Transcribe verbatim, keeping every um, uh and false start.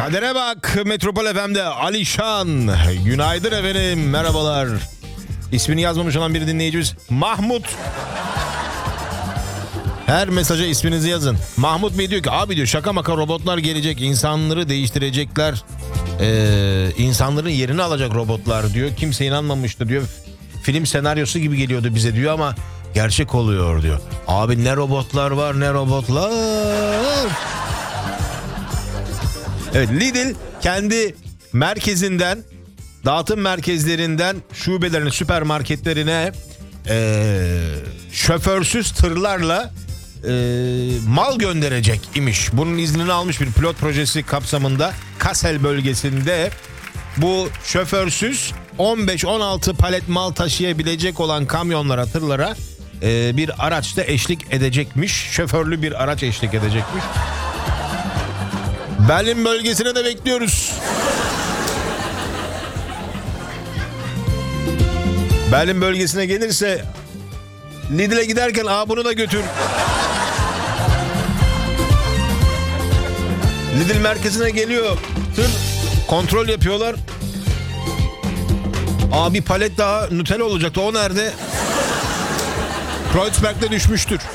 Kadere bak, Metropol F M'de Alişan. Günaydın efendim, merhabalar. İsmini yazmamış olan bir dinleyicimiz Mahmut. Her mesaja isminizi yazın. Mahmut Bey diyor ki abi diyor şaka maka robotlar gelecek, insanları değiştirecekler. Ee, insanların yerini alacak robotlar diyor. Kimse inanmamıştı diyor. Film senaryosu gibi geliyordu bize diyor ama gerçek oluyor diyor. Abi ne robotlar var ne robotlar. Evet, Lidl kendi merkezinden, dağıtım merkezlerinden şubelerine, süpermarketlerine ee, şoförsüz tırlarla ee, mal gönderecek imiş. Bunun iznini almış bir pilot projesi kapsamında Kassel bölgesinde bu şoförsüz on beş on altı palet mal taşıyabilecek olan kamyonlara, tırlara ee, bir araçta eşlik edecekmiş. Şoförlü bir araç eşlik edecekmiş. Berlin bölgesine de bekliyoruz. Berlin bölgesine gelirse Lidl'e giderken aa bunu da götür. Lidl merkezine geliyor. Tır kontrol yapıyorlar. Aa bir palet daha Nutella olacaktı. O nerede? Kreuzberg'de düşmüştür.